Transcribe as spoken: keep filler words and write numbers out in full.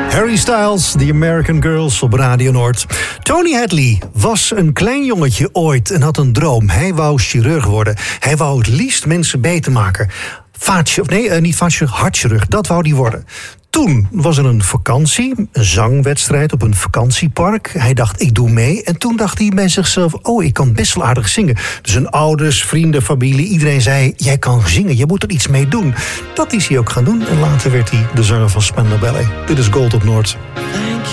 Harry Styles, The American Girls op Radio Noord. Tony Hadley was een klein jongetje ooit en had een droom. Hij wou chirurg worden. Hij wou het liefst mensen beter maken. Vaatje, of nee, uh, niet vaatchirurg, hartchirurg, dat wou hij worden. Toen was er een vakantie, een zangwedstrijd op een vakantiepark. Hij dacht, ik doe mee. En toen dacht hij bij zichzelf, oh, ik kan best wel aardig zingen. Dus zijn ouders, vrienden, familie, iedereen zei, jij kan zingen, je moet er iets mee doen. Dat is hij ook gaan doen. En later werd hij de zanger van Spandau Ballet. Dit is Gold op Noord.